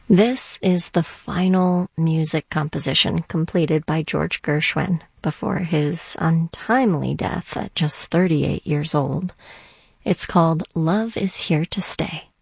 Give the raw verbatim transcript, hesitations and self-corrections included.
This is the final music composition completed by George Gershwin before his untimely death at just thirty-eight years old. It's called Love Is Here to Stay.